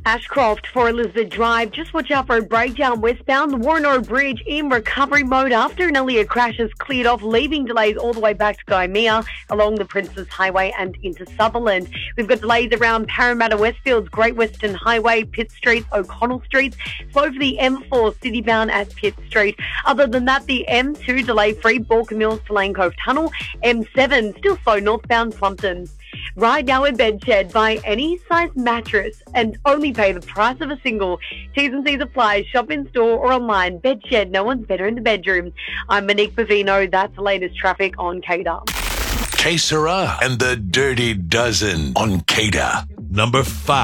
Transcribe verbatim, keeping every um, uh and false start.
Ashcroft for Elizabeth Drive. Just watch out for a breakdown westbound. The Warrenore Bridge in recovery mode after an earlier crash has cleared off, leaving delays all the way back to Gymea along the Princes Highway and into Sutherland. We've got delays around Parramatta Westfields, Great Western Highway, Pitt Street, O'Connell Street. Slow for the M four citybound at Pitt Street. Other than that, the M two delay-free, Balkan Mills to Lane Cove Tunnel. M seven still slow northbound Plumpton. Right now in Bedshed, buy any size mattress and only pay the price of a single. T's and C's apply. Shop in store or online. Bedshed, no one's better in the bedroom. I'm Monique Bavino. That's the latest traffic on K D A. K Sarah and the Dirty Dozen on K D A. Number five.